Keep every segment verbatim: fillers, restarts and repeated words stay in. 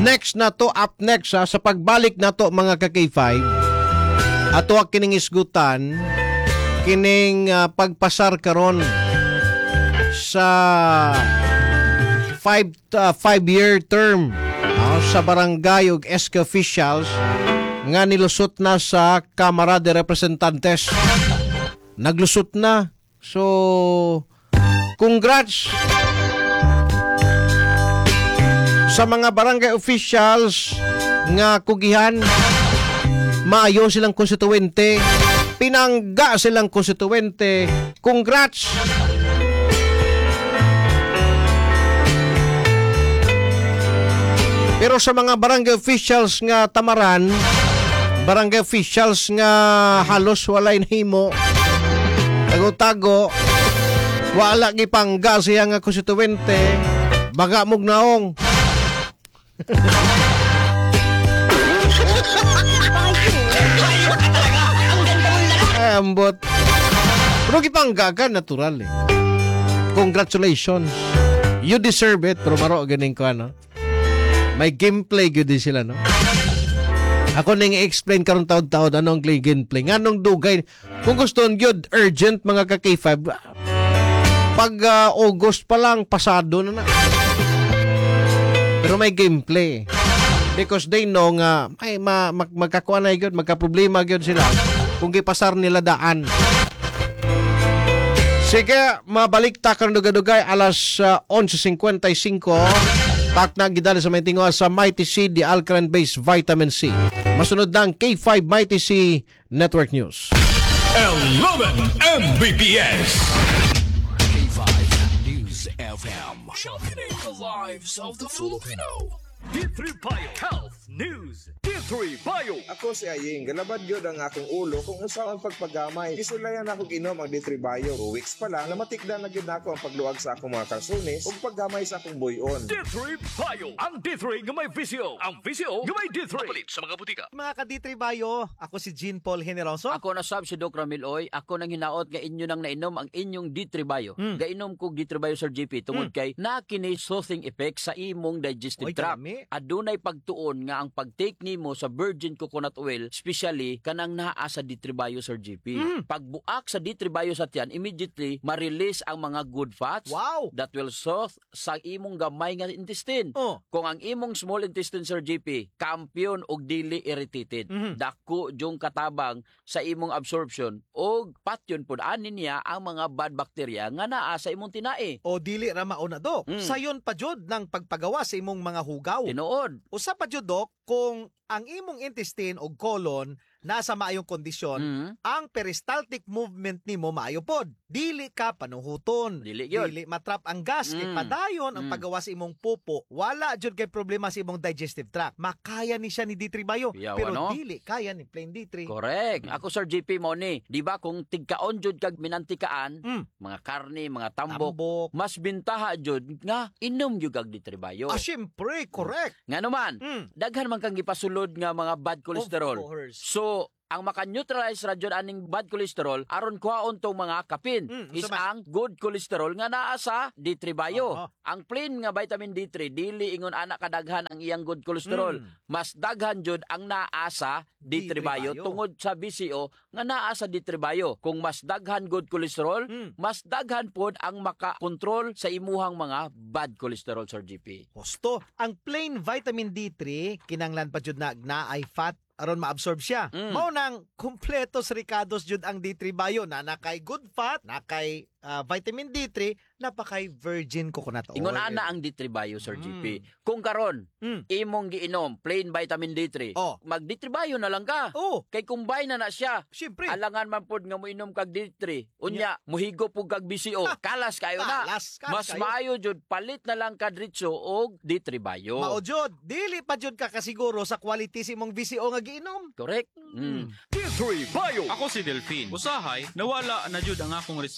Next na to, up next ha, sa pagbalik na to mga ka-K five, ato kining isgutan, kining uh, pagpasar karon sa five, uh, five-year term uh, sa barangay ug S K officials nga nilusot na sa Kamara de Representantes. Naglusot na. So, congrats sa mga barangay officials nga kugihan. Maayo silang konstituente. Pinangga silang konstituente. Congrats! Pero sa mga barangay officials nga tamaran, barangay officials nga halos walay nahimo, tago-tago, wala gipangga siya nga konstituente, baga mog naong. Ay, ambot. Pero gipangga ka, natural eh. Congratulations. You deserve it, pero maro ganing ko ano. May gameplay good din sila, no? Ako nang i-explain karon taon-taon anong gameplay. Nganong dugay. Kung gusto nyo, urgent mga ka-K five. Pag uh, August pa lang, pasado na na. Pero may gameplay. Because they know nga, ay, ma, mag, magkakuha na yun, magka-problema yun sila. Kung ipasar nila daan. Sige, mabalik ta karong dugay-dugay alas uh, eleven fifty-five. Tak na gidali sa may tinguha sa Mighty C, the alkaline-based vitamin C. Masunod ng K five Mighty C Network News. eleven M B P S. K five News F M. Sharpening the lives of the Filipino. D three Bio Health News. D three Bio. Ako si Aying, galabad yun ang akong ulo kung usaw ang pagpagamay. Isulayan ako ginom ang D three Bio. Two weeks pa lang, namatikda na gid ako ang pagluwag sa akong mga kalsones ug paggamay sa akong buyon. D three Bio. Ang D three nga may visio. Ang visio nga may D three. Palit sa mga butika. Mga ka-D three Bio, ako si Jean Paul Generoso. Ako na sab si Doc Ramil Oy. Ako nang hinaot nga inyo nang nainom ang inyong D three Bio. Mm. Gainom kog D three Bio Sir G P tungod mm. kay na kini soothing effect sa imong digestive Oy, tract. Dami. Adunay pagtuon nga ang pagtake nimo sa virgin coconut oil, especially kanang naa sa D three Bio Sir G P. Mm. Pagbuak sa D three Bio sa tiyan, immediately ma-release ang mga good fats wow. that will soothe sa imong gamay nga intestine. Oh. Kung ang imong small intestine Sir G P, kampiyon og dili irritated, mm-hmm. dako jung katabang sa imong absorption og patyon pud ani niya ang mga bad bacteria nga naa sa imong tinai. O dili ra mauna do. Mm. Sayon pa jud ng pagpagawa sa imong mga hugaw. Tinuod. Usa pa jud Dok, kung ang imong intestine o colon nasa maayong kondisyon, mm-hmm. ang peristaltic movement nimo maayo pod. Dili ka panuhuton. Dili yun. Dili matrap ang gas. Mm. Kay padayon ang mm. paggawa sa imong pupo. Wala jud kay problema sa imong digestive tract. Makaya ni siya ni D three Bio. Yaw, pero ano? dili kaya ni plain D three. Correct. Ako Sir G P mo ni, di ba kung tigkaon jud kag minantikaan, mm. mga karne, mga tambok, Tambok. mas bintaha jud nga inom jud kag D three Bio. Ah, syempre, correct. Nga naman, Mm. daghan man kang gipasulod nga mga bad cholesterol. Of course. So, ang maka-neutralize ra jud aning bad cholesterol aron kuhaon tong mga kapin Mm, is sama. ang good cholesterol nga naa sa D three Bio. Uh-huh. Ang plain nga vitamin D three dili ingon ana kadaghan ang iyang good cholesterol. Mm. Mas daghan jud ang naa sa D three Bio tungod sa B C O nga naa sa D three Bio. Kung mas daghan good cholesterol, Mm. mas daghan pod ang maka-control sa imuhang mga bad cholesterol Sir G P. Husto, ang plain vitamin D three kinanglan pa jud na naay fat aron maabsorb siya. Mm. Mao nang kompletos ricados jud ang D three Bio na nakay good fat, nakay uh, vitamin D three, napakay virgin coconut oil. Ingon ana ang D three Bio Sir G P. Mm. Kung karon Mm. imong giinom plain vitamin D three, Oh. mag D three Bio na lang ka. Oh, Kay combine na na siya. syempre. Alangan man pod nga mo inom kag D three. Unya, muhigo pug kag B C O. Kalas kayo na. Kalas, kalas Mas kayo. maayo jud palit na lang ka diretso og D three Bio. Mao jud, dili pa jud ka kasiguro sa quality sa imong V C O nga giinom. Correct? Mm. D three Bio. Ako si Delphine. Usahay, nawala na jud ang akong resistensya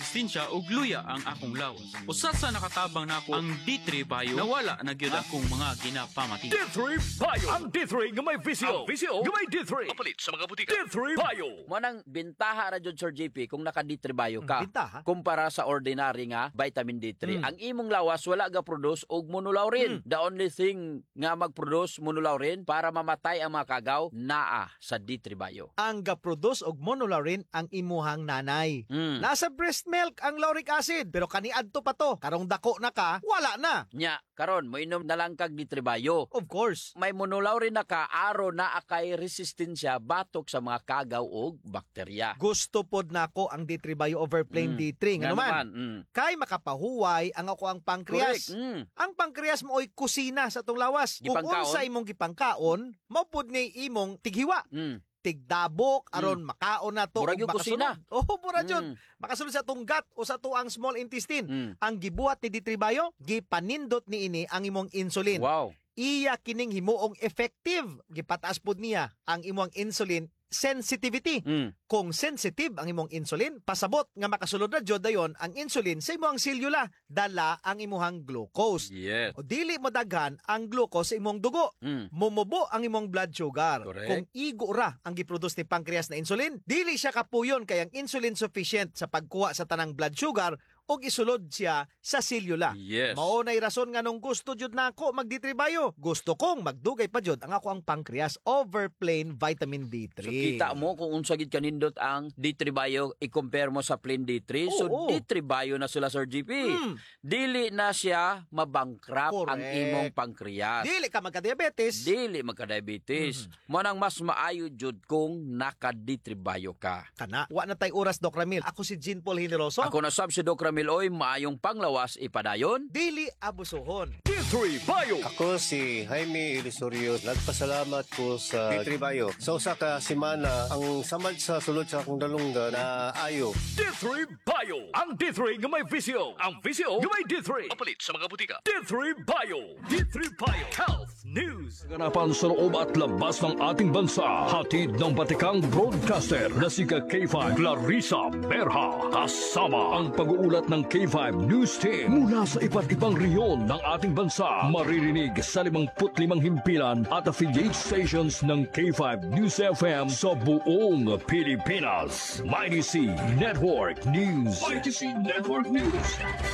og luya ang akong lawas. Usa sa nakatabang nako ang D three Bio nawala na gyud akong mga ginapamati. D three Bio. Ang D three nga may visio. Ang visio nga may D three. Mapalit sa mga butika. D three Bio. Mo nang bintaha ra jud Sir J P kung naka D three Bio ka. Bintaha? Kumpara sa ordinary nga vitamin D three. Mm. Ang imong lawas wala ga produce og monolaurin. Mm. The only thing nga mag-produce monolaurin para mamatay ang mga kagaw naa sa D three Bio. Ang ga-produce og monolaurin ang imuhang nanay. Mm. Nasa breast milk ang lauric acid, pero kaniadto pa to. Karong dako na ka, wala na. Nya karon mo inom na lang kag D three Bio. Of course. May monolaurin na ka aro na akay resistensya batok sa mga kagaw og bakterya. Gusto pod nako ang D three Bio over plain Mm. D three. Nga Nga naman, naman, mm. kay makapahuway ang ako ang pancreas. Correct. Mm. Ang pancreas mo ay kusina sa tong lawas. Kung Gipangkaon. unsa imong gipangkaon, mapud ni imong tighiwa. Mm. Tigdabok aron makaon na to. Murag ug yung kusina. makasunod. Oh, mura jud. Mm. Makasunod sa tong gut o sa tuang small intestine. Mm. Ang gibuhat ni D three Bio, gipanindot ni ini ang imong insulin. Wow. Iya kining himuong effective. Gipataas pod niya ang imong insulin sensitivity. Mm. Kung sensitive ang imong insulin, pasabot nga makasulod na jud dayon ang insulin sa imong selula, dala ang imong glucose. Yes. O dili mo daghan ang glucose sa imong dugo. Mm. Mumubo ang imong blood sugar. Correct. Kung igo ra ang giproduce ni pancreas na insulin, dili siya kapuyon kay ang insulin sufficient sa pagkuha sa tanang blood sugar og isulod siya sa selula. Yes. Mao nay rason nga nung gusto jud nako mag D three Bio. Gusto kong magdugay pa jud ang ako ang pancreas over plain vitamin D So three. kita mo kung unsa gid kanindot ang D three Bio i-compare mo sa plain D three. So Oo. D three Bio na sila Sir G P. Mm. Dili na siya mabangkrap ang Correct. imong pancreas. Dili ka magka-diabetes. Dili magka-diabetes. Mm. Mo nang mas maayo jud kung naka D three Bio ka. Kana. Wa na tay oras Doc Ramil. Ako si Jean Paul Generoso. Ako na sab si Doc Ramil oy maayong panglawas ipadayon. Dili abusuhon. D three Bio. Ako si Jaime Ilisorio. Nagpasalamat ko sa D three Bio. Sa usa ka semana, ang samad sa sulod sa akong dalunggan na ayo. D three Bio. Ang D three nga may visio. Ang visio nga may D three. Mapalit sa mga butika. D three Bio. D three Bio. Health News. Ganapan sa loob at labas ng ating bansa. Hatid ng batikang broadcaster na si K five Clarissa Berha. Kasama ang pag-uulat ng K five News Team mula sa iba't ibang rehiyon ng ating bansa. Maririnig sa limangput limang himpilan at affiliate stations ng K five News F M sa buong Pilipinas. Mighty C Network News. Mighty C Network News.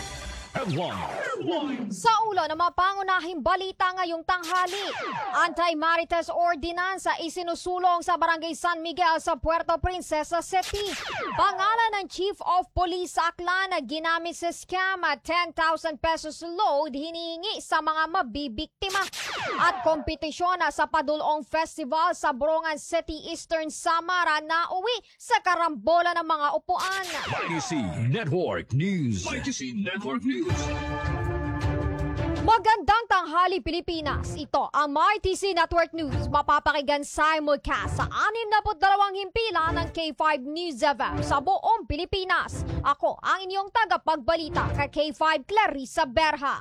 Headline. Sa ulo ng mga pangunahing balita ngayong tanghali, anti-marites ordinansa isinusulong sa Barangay San Miguel sa Puerto Princesa City. Pangalan ng Chief of Police sa Aklan na ginamit sa scam at ten thousand pesos load hinihingi sa mga mabibiktima. At kompetisyon na sa Padulong Festival sa Borongan City, Eastern Samara na uwi sa karambola ng mga upuan. Mighty C Network News. Mighty C Network News. Magandang tanghali Pilipinas. Ito ang Mighty C Network News. Mapapakinggan simulcast sa anim na dalawang himpilan ng K five News F M sa buong Pilipinas. Ako ang inyong tagapagbalita kay K five Clarissa Berha.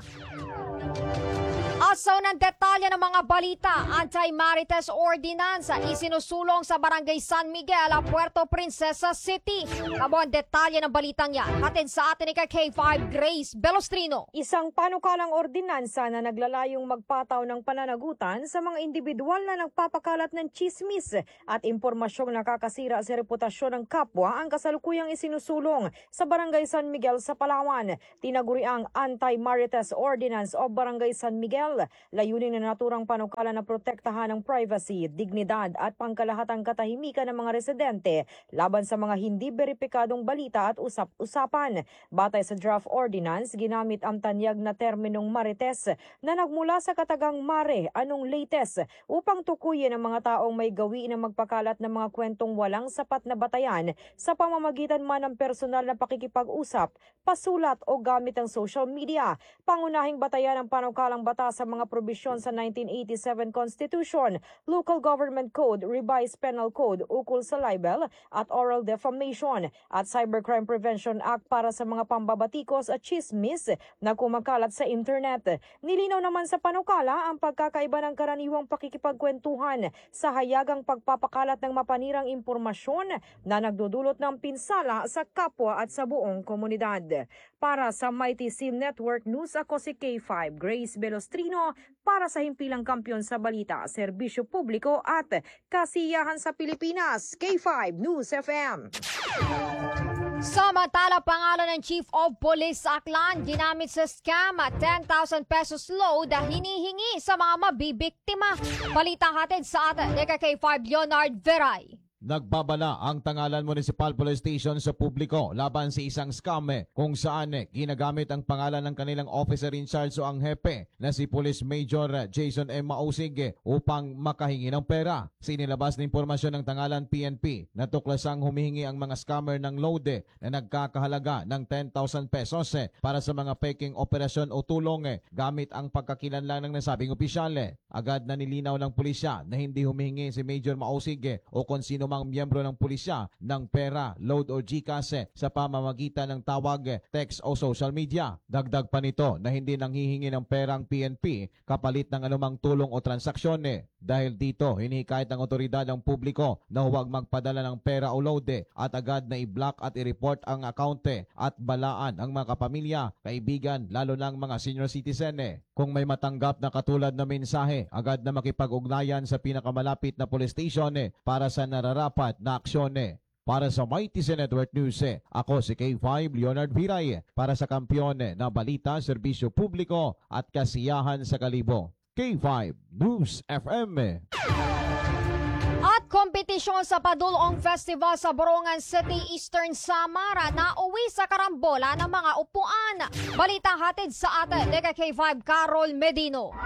Asaw ng detalye ng mga balita, anti-marites ordinansa isinusulong sa Barangay San Miguel, Puerto Princesa City. Kamo ang detalye ng balitang yan. Hatid sa atin ni K five Grace Belostrino. Isang panukalang ordinansa na naglalayong magpataw ng pananagutan sa mga individual na nagpapakalat ng chismis at impormasyong nakakasira sa reputasyon ng kapwa ang kasalukuyang isinusulong sa Barangay San Miguel sa Palawan. Tinaguri ang Anti-Marites Ordinance o Barangay San Miguel. Layunin na naturang panukala na protektahan ang privacy, dignidad at pangkalahatang katahimikan ng mga residente laban sa mga hindi beripikadong balita at usap-usapan. Batay sa draft ordinance, ginamit ang tanyag na terminong marites na nagmula sa katagang mare, anong latest, upang tukuyin ang mga taong may gawi na magpakalat ng mga kwentong walang sapat na batayan sa pamamagitan man ng personal na pakikipag-usap, pasulat o gamit ang social media. Pangunahing batayan ng panukalang batas sa mga probisyon sa nineteen eighty-seven Constitution, Local Government Code, Revised Penal Code ukol sa libel at oral defamation at Cybercrime Prevention Act para sa mga pambabatikos at chismis na kumakalat sa internet. Nilinaw naman sa panukala ang pagkakaiba ng karaniwang pakikipagkwentuhan sa hayagang pagpapakalat ng mapanirang impormasyon na nagdudulot ng pinsala sa kapwa at sa buong komunidad. Para sa Mighty Sim Network News, ako si K five Grace Belostrino para sa himpilang kampiyon sa balita, serbisyo publiko at kasiyahan sa Pilipinas. K five News F M. Samantala, pangalan ng Chief of Police sa Aklan ginamit sa scam at ten thousand pesos load na hinihingi sa mga mabibiktima. Balita hatid sa atin ni K five Leonard Veray. Nagbabala ang Tangalan Municipal Police Station sa publiko laban sa isang scam kung saan ginagamit ang pangalan ng kanilang officer in charge o ang hepe na si Police Major Jason M. Mausig upang makahingi ng pera. Sinilabas na impormasyon ng Tangalan P N P na tuklasang humihingi ang mga scammer ng load na nagkakahalaga ng ten thousand pesos para sa mga peking operasyon o tulong gamit ang pagkakilanlan ng nasabing opisyal. Agad na nilinaw ng pulisya na hindi humihingi si Major Mausig o kung sino ang miyembro ng pulisya ng pera, load o GCash sa pamamagitan ng tawag, text o social media. Dagdag pa nito na hindi nanghihingi ng pera ang P N P kapalit ng anumang tulong o transaksyon. Dahil dito, hinihikayat ng otoridad ang publiko na huwag magpadala ng pera o load at agad na i-block at i-report ang account at balaan ang mga kapamilya, kaibigan, lalo ng mga senior citizen. Kung may matanggap na katulad na mensahe, agad na makipag-ugnayan sa pinakamalapit na police station para sa nararapat na aksyon. Para sa Mighty C Network News, ako si K five Leonard Viray para sa kampiyon na balita, serbisyo publiko at kasiyahan sa kalibo. K five News F M. At kompetisyon sa Padulong Festival sa Borongan City, Eastern Samar na uwi sa karambola ng mga upuan. Balita hatid sa atin ni K five Carol Medino.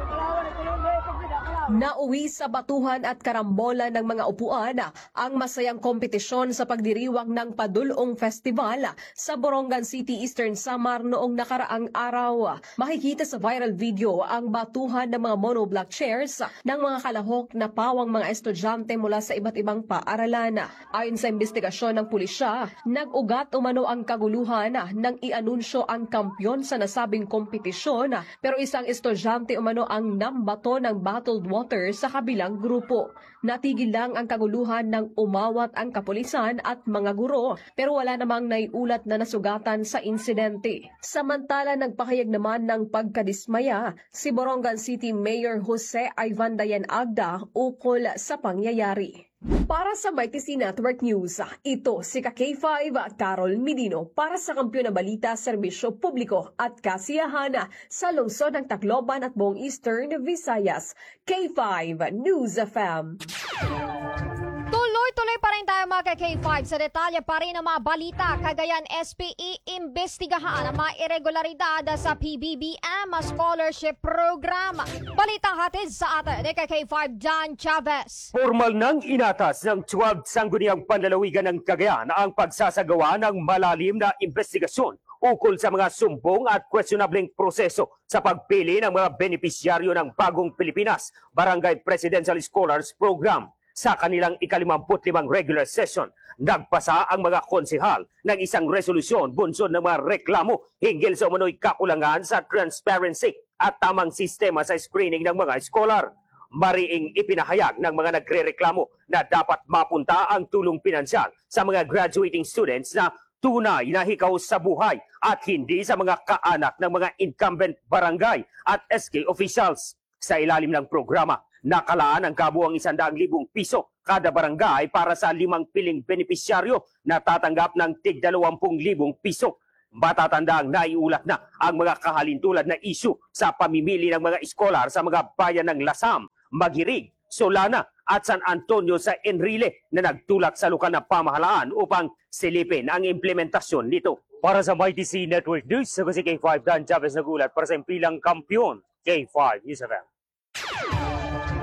Nauwi sa batuhan at karambola ng mga upuan ang masayang kompetisyon sa pagdiriwang ng Padulong Festival sa Borongan City, Eastern Samar noong nakaraang araw. Makikita sa viral video ang batuhan ng mga monoblock chairs ng mga kalahok na pawang mga estudyante mula sa iba't ibang paaralan. Ayon sa investigasyon ng pulisya, nag-ugat umano ang kaguluhan nang i-anunsyo ang kampyon sa nasabing kompetisyon pero isang estudyante umano ang nambato ng bottled water sa kabilang grupo. Natigil lang ang kaguluhan nang umawat ang kapulisan at mga guro pero wala namang naiulat na nasugatan sa insidente. Samantala, nagpahayag naman ng pagkadismaya si Borongan City Mayor Jose Ivan Dayan Agda ukol sa pangyayari. Para sa Mighty C Network News, ito si K five Carol Medino para sa kampiyon na balita, serbisyo publiko at kasiyahan sa lungsod ng Tacloban at buong Eastern Visayas. K five News F M. Tuloy-tuloy pa rin tayo mga K five sa detalye pa rin ng mga balita. Cagayan S P E imbestigahan ang mga irregularidad sa P B B M Scholarship Program. Balita hatid sa atin ni K five John Chavez. Formal nang inatas ng twelfth Sangguniang Panlalawigan ng Cagayan ang pagsasagawa ng malalim na investigasyon ukol sa mga sumbong at questionableng proseso sa pagpili ng mga benepisyaryo ng Bagong Pilipinas Barangay Presidential Scholars Program. Sa kanilang ikalimamput limang regular session, nagpasa ang mga konsehal ng isang resolusyon bunsod ng mga reklamo hinggil sa umano'y kakulangan sa transparency at tamang sistema sa screening ng mga scholar. Mariing ipinahayag ng mga nagre-reklamo na dapat mapunta ang tulong pinansyal sa mga graduating students na tunay na hikaw sa buhay at hindi sa mga kaanak ng mga incumbent barangay at S K officials. Sa ilalim ng programa, nakalaan ang kabuang isandaang libong piso kada barangay para sa limang piling benepisyaryo na tatanggap ng tig dalawampung libong piso. Matatandang naiulat na ang mga kahalintulad na isyu sa pamimili ng mga iskolar sa mga bayan ng Lasam, Magirig, Solana at San Antonio sa Enrile na nagtulak sa lokal na pamahalaan upang silipin ang implementasyon nito. Para sa Mighty C Network News, ako si K five Dan Chavez nagulat para sa impilang kampiyon. K five News F M.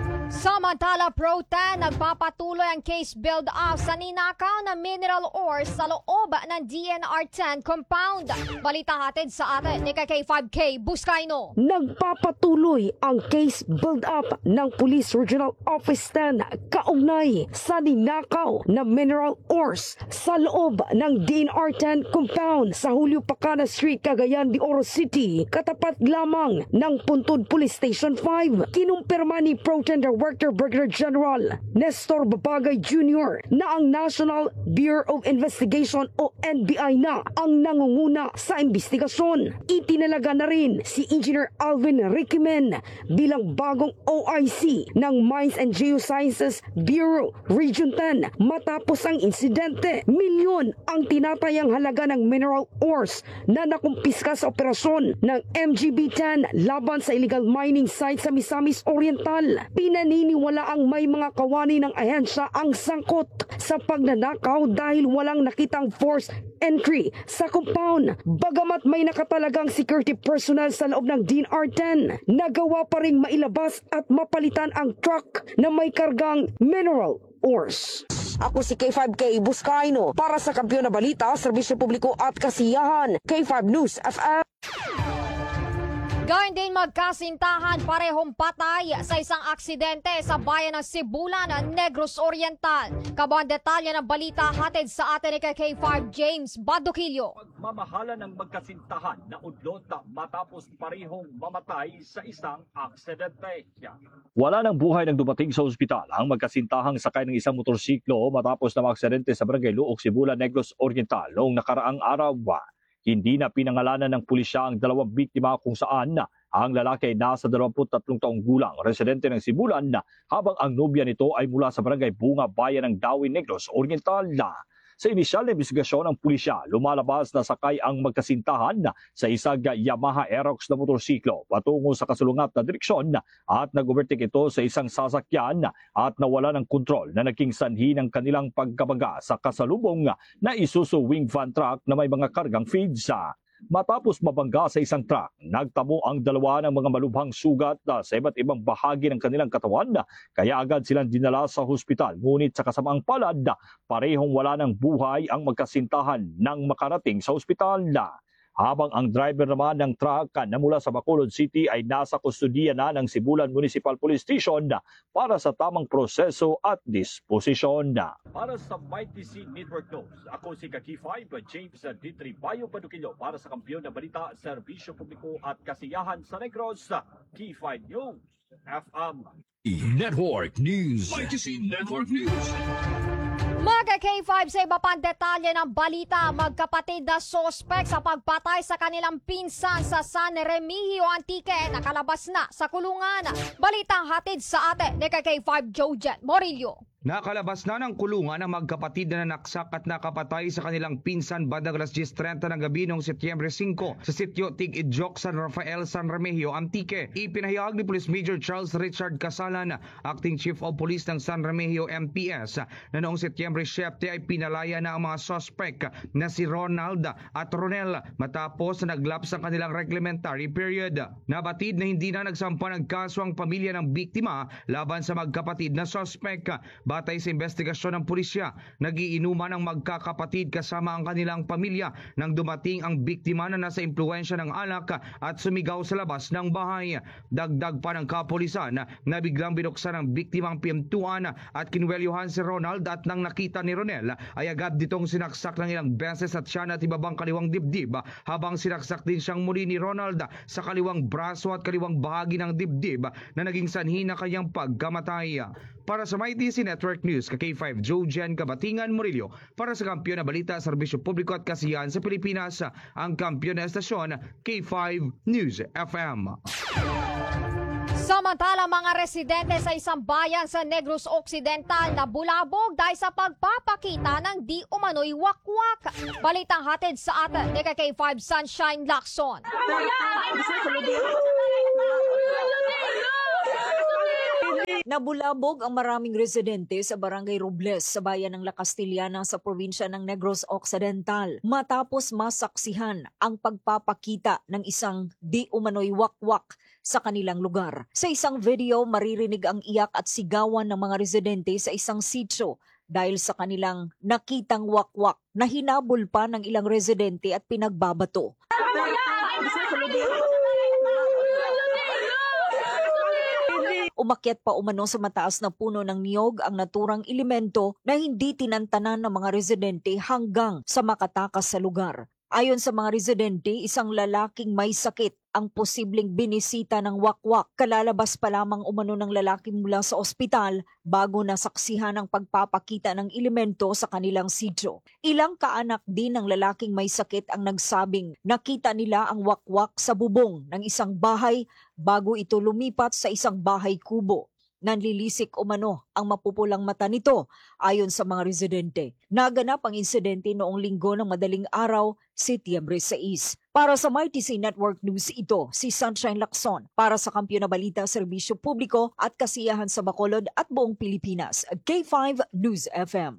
Samantala, Pro ten, nagpapatuloy ang case build-up sa ninakaw na mineral ores sa loob ng D N R ten compound. Balita hatid sa atin ni K five K Buscaino. Nagpapatuloy ang case build-up ng Police Regional Office ten kaugnay sa ninakaw na mineral ores sa loob ng D N R ten compound sa Julio Pacana Street, Cagayan de Oro City, katapat lamang ng Puntod Police Station five. Kinumpirma ni Pro ten Director Brigadier General Nestor Babagay Junior na ang National Bureau of Investigation o N B I na ang nangunguna sa investigasyon. Itinalaga na rin si Engineer Alvin Riquimen bilang bagong O I C ng Mines and Geosciences Bureau Region ten matapos ang insidente. Milyon ang tinatayang halaga ng mineral ores na nakumpiska sa operasyon ng M G B ten laban sa illegal mining site sa Misamis Oriental. Pinaniniwala ang may mga kawani ng ahensya ang sangkot sa pagnanakaw dahil walang nakitang force entry sa compound. Bagamat may nakatalagang security personnel sa loob ng D N R ten, nagawa pa ring mailabas at mapalitan ang truck na may kargang mineral ores. Ako si K five K Buscaino para sa Kampiyon na Balita, Serbisyo Publiko at Kasiyahan, K five News F M. Gayun din magkasintahan parehong patay sa isang aksidente sa bayan ng Sibulan, Negros Oriental. Kabuang detalye ng balita hatid sa atin ni K five James Baduquillo. Mamahala ng magkasintahan na udlot matapos parehong mamatay sa isang aksidente. Wala ng buhay nang dumating sa ospital ang magkasintahang sakay ng isang motorsiklo matapos na maaksidente sa Barangay Luok, Sibulan, Negros Oriental noong nakaraang araw. Hindi na pinangalanan ng pulisya ang dalawang biktima kung saan na ang lalaki ay nasa dalawampu't tatlong taong gulang, residente ng Sibulan, na habang ang nobya nito ay mula sa Barangay Bunga, bayan ng Dawi, Negros Oriental. Sa inisyal na investigasyon ng pulisya, lumalabas na sakay ang magkasintahan sa isang Yamaha Aerox na motorsiklo patungo sa kasulungat na direksyon at nag-overtake ito sa isang sasakyan at nawala ng kontrol na naging sanhi ng kanilang pagkabangga sa kasalubong na Isuzu wing van truck na may mga kargang feeds. Matapos mabangga sa isang truck, nagtamo ang dalawa ng mga malubhang sugat sa iba't ibang bahagi ng kanilang katawan, kaya agad silang dinala sa hospital. Ngunit sa kasamaang palad, parehong wala ng buhay ang magkasintahan nang makarating sa hospital. Habang ang driver naman ng truck na mula sa Bacolod City ay nasa kustodiya na ng Sibulan Municipal Police Station para sa tamang proseso at disposisyon. Para sa Mighty C Network News, ako si K five James D three Bayo Paduquillo para sa Kampiyon na Balita, Serbisyo Publiko at Kasiyahan sa Negros, K five News F M. Network News. Mighty C Network News. Mga K five sa iba pang detalye ng balita, magkapatid na sospek sa pagpatay sa kanilang pinsan sa San Remigio Antique nakalabas na sa kulungan. Balitang hatid sa atin ni K five Jojen Morillo. Nakalabas na ng kulungan ang magkapatid na nanaksak at nakapatay sa kanilang pinsan bandang alas diyes trenta ng gabi noong Setyembre singko sa sitio Tig-Idjok, San Rafael, San Remigio Antique. Ipinahayag ni Police Major Charles Richard Casalan, Acting Chief of Police ng San Remigio M P S, na noong Setyembre siyete ay pinalaya na ang mga suspect na si Ronald at Ronel matapos na naglaps ang kanilang reglementary period. Nabatid na hindi na nagsampa ng kaso ang pamilya ng biktima laban sa magkapatid na suspect. Batay sa investigasyon ng pulisya, nagiinuman ang magkakapatid kasama ang kanilang pamilya nang dumating ang biktima na nasa impluwensya ng alak at sumigaw sa labas ng bahay. Dagdag pa ng kapulisan na biglang binuksan ang biktimang pintuan at kinwelyuhan si Ronald at nang nakita ni Ronel ay agad ditong sinaksak ng ilang beses at siya na tibabang kaliwang dibdib habang sinaksak din siyang muli ni Ronald sa kaliwang braso at kaliwang bahagi ng dibdib na naging sanhi na kanyang pagkamatay. Para sa Mighty C Network News, K five Jojen Kabatingan Murillo para sa Kampiyon na Balita, Serbisyo Publiko at Kasiyahan sa Pilipinas, ang kampiyon na estasyon K five News F M. Samantala, mga residente sa isang bayan sa Negros Occidental na bulabog dahil sa pagpapakita ng di umano'y wakwak. Balitang hatid sa atin ni K five Sunshine Lacson. Nabulabog ang maraming residente sa Barangay Robles sa bayan ng La Castellana sa probinsya ng Negros Occidental matapos masaksihan ang pagpapakita ng isang di umano'y wakwak sa kanilang lugar. Sa isang video, maririnig ang iyak at sigawan ng mga residente sa isang sitio dahil sa kanilang nakitang wakwak na hinabol pa ng ilang residente at pinagbabato. Umakyat pa umano sa mataas na puno ng niyog ang naturang elemento na hindi tinantanan ng mga residente hanggang sa makatakas sa lugar. Ayon sa mga residente, isang lalaking may sakit ang posibleng binisita ng wakwak. Kalalabas pa lamang umano ng lalaki mula sa ospital bago nasaksihan ang pagpapakita ng elemento sa kanilang sitio. Ilang kaanak din ng lalaking may sakit ang nagsabing nakita nila ang wakwak sa bubong ng isang bahay bago ito lumipat sa isang bahay kubo. Nanlilisik umano ang mapupulang mata nito ayon sa mga residente. Naganap ang insidente noong linggo ng madaling araw, Setyembre sais. Para sa M Y T C Network News, ito si Sunshine Lacson para sa Kampiyon na Balita, Serbisyo Publiko at Kasiyahan sa Bacolod at buong Pilipinas. K five News F M.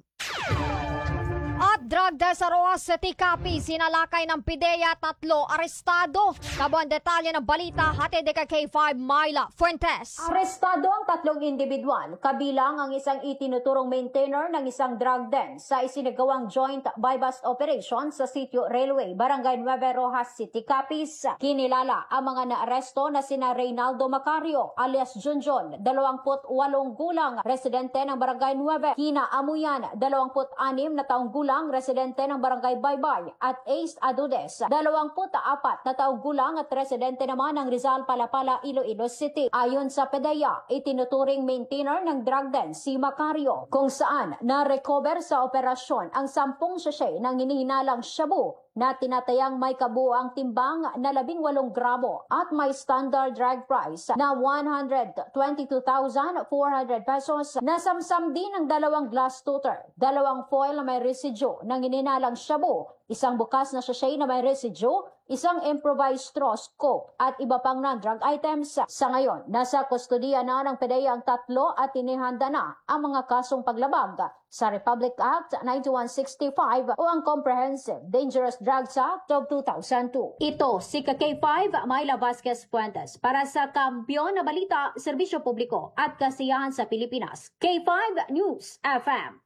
At drug desaroas sa Tikapi, sinalakay ng PIDEA, tatlo arestado. Kabuang detalye ng balita, hatid kay K five Myla Fuentes. Arestado ang tatlong individual, kabilang ang isang itinuturong maintainer ng isang drug den sa isinagawang joint buy-bust operation sa Sitio Railway, Barangay Nueve Rojas City, Capiz. Kinilala ang mga naaresto na sina Reynaldo Macario alias Junjun, dalawampu't walong gulang, residente ng Barangay Nueve, Kina Amuyan, dalawampu't anim na taong gulang, residente ng Barangay Baybay, at Ace Adudes, dalawampu't apat na taong gulang at residente naman ng Rizal Palapala, Iloilo City. Ayon sa PIDEA, itinuturing maintainer ng drug den si Macario, kung saan na-recover sa operasyon ang sampung sachet ng hinihinalang shabu na tinatayang may kabuang timbang na labing walong gramo at may standard drag price na one hundred twenty-two thousand four hundred pesos. Nasamsam din ang dalawang glass tutor, dalawang foil na may residue ng hinihinalang shabu, isang bukas na sachet na may residue, isang improvised straw, scope at iba pang non-drug items. Sa ngayon, nasa kustodiya na ng PIDEA ang tatlo at inihanda na ang mga kasong paglabag sa Republic Act ninety-one sixty-five o ang Comprehensive Dangerous Drugs Act of two thousand two. Ito si K five Myla Vasquez Fuentes para sa Kampiyon na Balita, Serbisyo Publiko at Kasiyahan sa Pilipinas. K five News F M.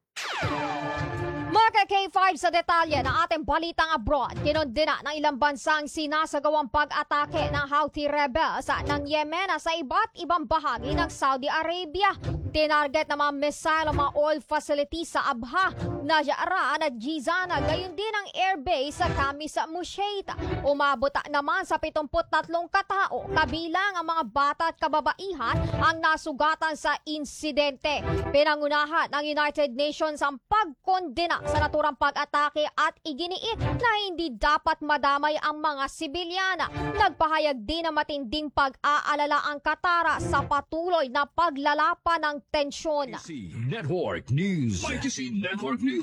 Mga K five sa detalye ng ating balitang abroad, kinondena ng ilang bansang sinasagawang pag-atake ng Houthi rebels ng Yemen sa iba't ibang bahagi ng Saudi Arabia. Tinarget ng mga missile ang mga oil facility sa Abha, Najran at Jizan, gayon din ang airbase sa Kamis Mushaita. Umabot naman sa pitungput tatlong katao, kabilang ang mga bata at kababaihan ang nasugatan sa insidente. Pinangunahan ng United Nations ang pagkondena sa naturang pag-atake at iginiit na hindi dapat madamay ang mga sibilyana. Nagpahayag din ng matinding pag-aalala ang Qatar sa patuloy na paglalapan ng tensyon. Network News. Y T C Network News.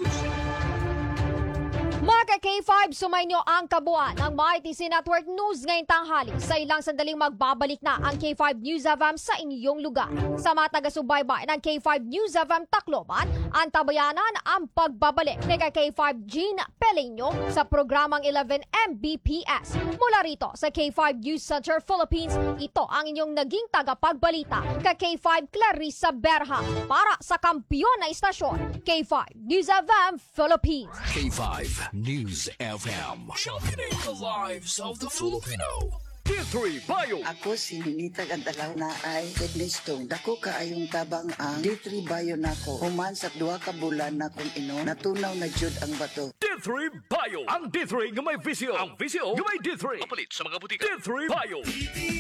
Mga K five, sumainyo ang kabuuan ng Y T C Network News ngayong tanghali. Sa ilang sandaling magbabalik na ang K five News F M sa inyong lugar. Sa mga taga-subaybay ng K five News F M Tacloban, antabayanan ang pagbabalik ni K five Jean Peleño sa programang eleven M B P S. Mula rito sa K five News Center Philippines, ito ang inyong naging tagapagbalita, K five Clarissa Berha para sa kampiyon na istasyon, K five News F M Philippines. K five News F M, championing the lives of the Filipino. D three Bio. Ako si Ninita Gandalaw na ay Ednistong. Dako kaayong tabang ang D three Bio nako. Human sa duha ka bulan na kung ino, natunaw na jud ang bato. D three Bio. Ang D three nga may visyo. Ang visyo nga may D three. Kapalit sa mga butika. D three Bio.